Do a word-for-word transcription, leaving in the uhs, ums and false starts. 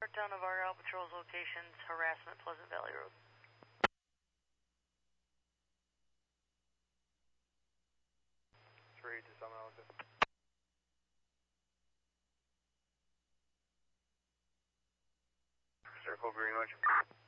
Town of Argyle patrols locations, harassment, Pleasant Valley Road. Three to someone else. Circle Greenwich.